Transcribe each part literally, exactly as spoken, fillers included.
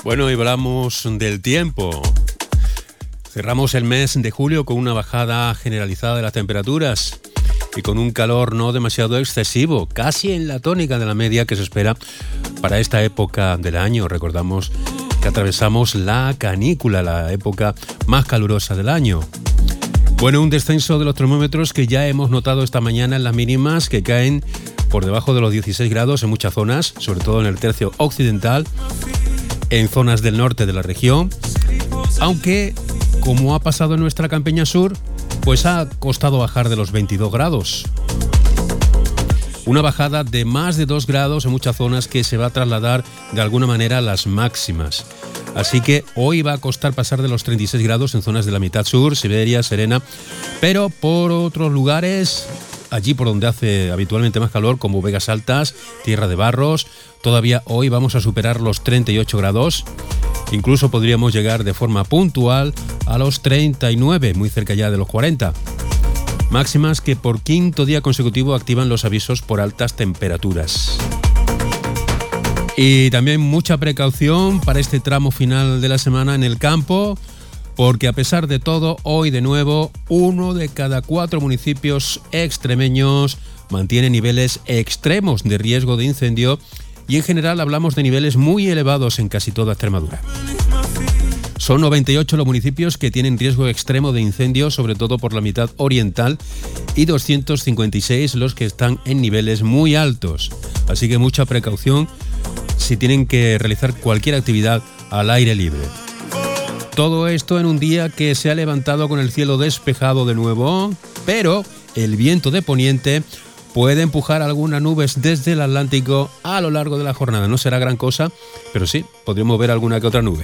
Bueno, y hablamos del tiempo. Cerramos el mes de julio con una bajada generalizada de las temperaturas y con un calor no demasiado excesivo, casi en la tónica de la media que se espera para esta época del año. Recordamos que atravesamos la canícula, la época más calurosa del año. Bueno, un descenso de los termómetros que ya hemos notado esta mañana en las mínimas, que caen por debajo de los dieciséis grados en muchas zonas, sobre todo en el tercio occidental, en zonas del norte de la región, aunque, como ha pasado en nuestra campiña sur, pues ha costado bajar de los veintidós grados. Una bajada de más de dos grados en muchas zonas que se va a trasladar de alguna manera a las máximas. Así que hoy va a costar pasar de los treinta y seis grados en zonas de la mitad sur, Siberia, Serena, pero por otros lugares, allí por donde hace habitualmente más calor, como Vegas Altas, Tierra de Barros, todavía hoy vamos a superar los treinta y ocho grados. Incluso podríamos llegar de forma puntual a los treinta y nueve, muy cerca ya de los cuarenta. Máximas que por quinto día consecutivo activan los avisos por altas temperaturas. Y también mucha precaución para este tramo final de la semana en el campo, porque a pesar de todo, hoy de nuevo, uno de cada cuatro municipios extremeños mantiene niveles extremos de riesgo de incendio y en general hablamos de niveles muy elevados en casi toda Extremadura. Son noventa y ocho los municipios que tienen riesgo extremo de incendio, sobre todo por la mitad oriental, y doscientos cincuenta y seis los que están en niveles muy altos. Así que mucha precaución si tienen que realizar cualquier actividad al aire libre. Todo esto en un día que se ha levantado con el cielo despejado de nuevo, pero el viento de poniente puede empujar algunas nubes desde el Atlántico a lo largo de la jornada. No será gran cosa, pero sí, podremos ver alguna que otra nube.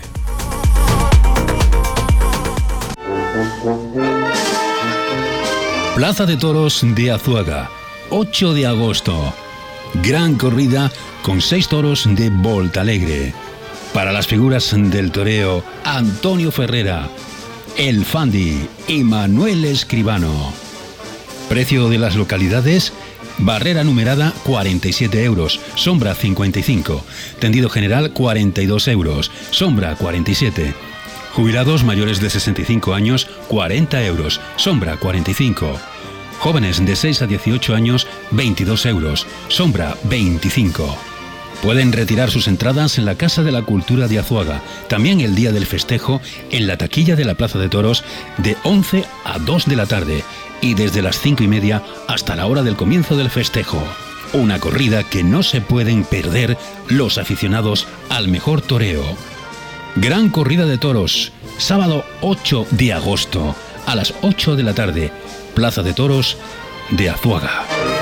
Plaza de Toros de Azuaga, ocho de agosto. Gran corrida con seis toros de Volta Alegre. Para las figuras del toreo, Antonio Ferrera, El Fandi y Manuel Escribano. Precio de las localidades: barrera numerada cuarenta y siete euros, sombra cincuenta y cinco, tendido general cuarenta y dos euros, sombra cuarenta y siete. Jubilados mayores de sesenta y cinco años, cuarenta euros, sombra cuarenta y cinco. Jóvenes de seis a dieciocho años, veintidós euros, sombra veinticinco. Pueden retirar sus entradas en la Casa de la Cultura de Azuaga, también el día del festejo en la taquilla de la Plaza de Toros de once a dos de la tarde y desde las cinco y media hasta la hora del comienzo del festejo. Una corrida que no se pueden perder los aficionados al mejor toreo. Gran corrida de toros, sábado ocho de agosto, a las ocho de la tarde, Plaza de Toros de Azuaga.